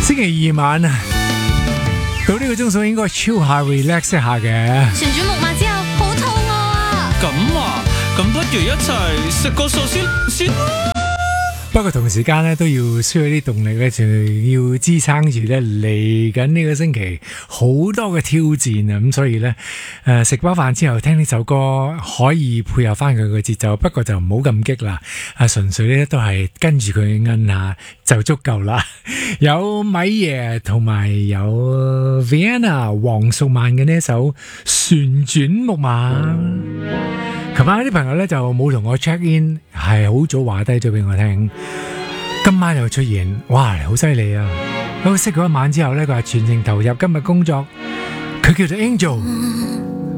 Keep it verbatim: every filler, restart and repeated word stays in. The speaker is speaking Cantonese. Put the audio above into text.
星期二晚啊，到呢個鐘數應該超下 relax 一下嘅。 旋轉木馬之後好肚餓啊！ 咁啊，咁不如一齊食個壽司先啦。 不過同時間咧都要需要啲動力咧，就要支撐住咧嚟緊呢個星期好多嘅挑戰啊！咁所以咧，誒食飽飯之後聽呢首歌可以配合翻佢嘅節奏，不過就唔好咁激啦，啊純粹咧都係跟住佢摁下就足夠啦。有米爺同埋有 Vienna 黃淑曼嘅呢一首旋轉木馬。琴晚啲朋友咧就冇同我 check in， 係好早話低咗俾我聽。今晚又出現，哇，好犀利啊！休息嗰一晚之後咧，佢話全程投入今日工作。佢叫做 Angel。